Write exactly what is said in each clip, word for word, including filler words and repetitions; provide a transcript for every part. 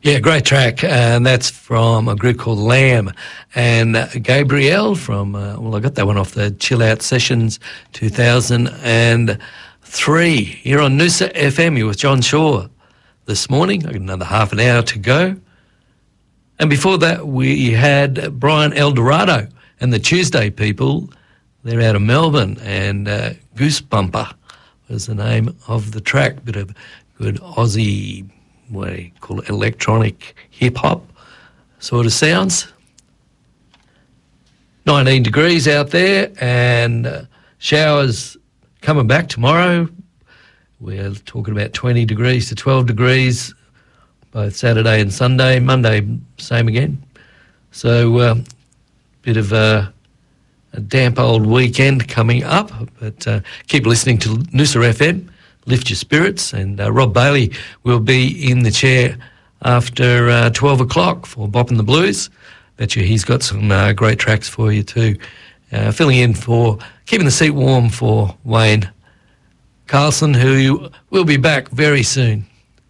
Yeah, great track, and that's from a group called Lamb. And uh, Gabrielle from, uh, well, I got that one off the Chill Out Sessions two thousand three. Here on Noosa F M, you're with John Shaw this morning. I've got another half an hour to go. And before that, we had Brian Eldorado and the Tuesday People. They're out of Melbourne, and uh, Goose Bumper was the name of the track. Bit of good Aussie, what do you call it, electronic hip-hop sort of sounds. nineteen degrees out there, and uh, showers coming back tomorrow. We're talking about twenty degrees to twelve degrees, both Saturday and Sunday. Monday, same again. So, uh, bit of a, a damp old weekend coming up, but uh, keep listening to Noosa F M. Lift your spirits, and uh, Rob Bailey will be in the chair after uh, twelve o'clock for Boppin' the Blues. Bet you he's got some uh, great tracks for you too. Uh, filling in for, keeping the seat warm for Wayne Carlson, who will be back very soon.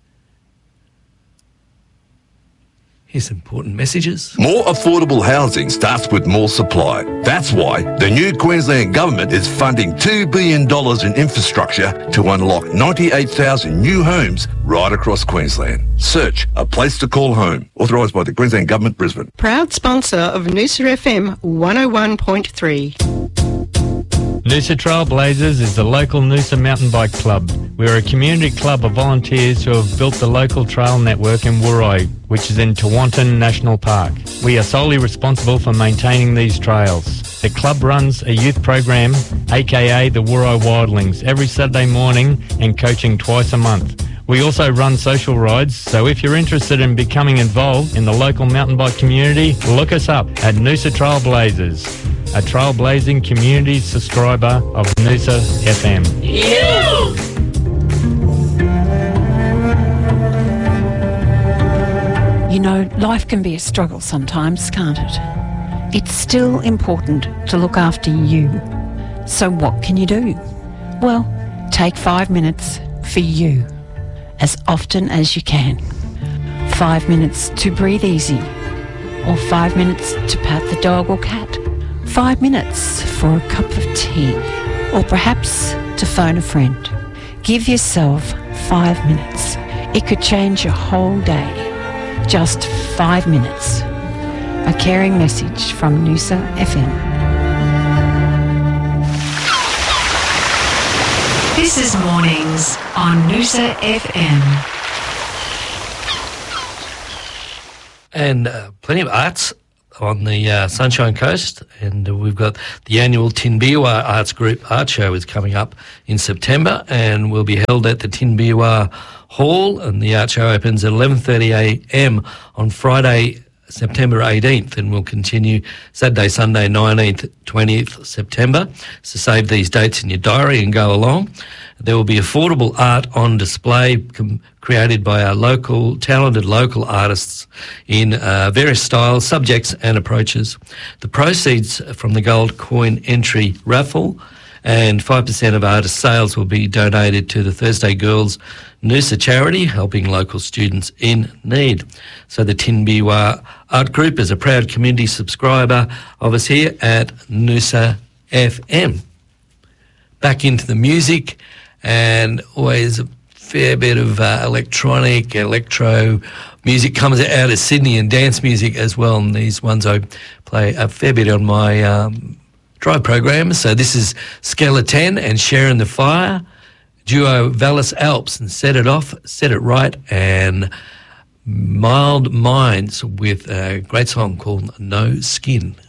Here's some important messages. More affordable housing starts with more supply. That's why the new Queensland Government is funding two billion dollars in infrastructure to unlock ninety-eight thousand new homes right across Queensland. Search A Place to Call Home. Authorised by the Queensland Government, Brisbane. Proud sponsor of Noosa F M one oh one point three. Noosa Trailblazers is the local Noosa mountain bike club. We're a community club of volunteers who have built the local trail network in Wuroi, which is in Tewantin National Park. We are solely responsible for maintaining these trails. The club runs a youth program, aka the Wuroi Wildlings, every Saturday morning and coaching twice a month. We also run social rides, so if you're interested in becoming involved in the local mountain bike community, look us up at Noosa Trailblazers, a trailblazing community subscriber of Noosa F M. You! You know, life can be a struggle sometimes, can't it? It's still important to look after you. So what can you do? Well, take five minutes for you, as often as you can. Five minutes to breathe easy, or five minutes to pat the dog or cat. Five minutes for a cup of tea, or perhaps to phone a friend. Give yourself five minutes. It could change your whole day. Just five minutes. A caring message from Noosa F M. This is Mornings on Noosa F M. And uh, plenty of arts on the uh, Sunshine Coast, and uh, we've got the annual Tinbiwa Arts Group Art Show is coming up in September and will be held at the Tinbiwa Hall, and the art show opens at eleven thirty a m on Friday, September eighteenth, and will continue Saturday, Sunday, nineteenth, twentieth September. So save these dates in your diary and go along. There will be affordable art on display com- created by our local, talented local artists in uh, various styles, subjects and approaches. The proceeds from the gold coin entry raffle and five percent of artist sales will be donated to the Thursday Girls Noosa charity, helping local students in need. So the Tinbiwa Art Group is a proud community subscriber of us here at Noosa F M. Back into the music, and always a fair bit of uh, electronic, electro music comes out of Sydney, and dance music as well. And these ones I play a fair bit on my um, drive program. So this is Skeleton and Sharing the Fire, duo Vallis Alps, and Set It Off, Set It Right, and Mild Minds with a great song called No Skin.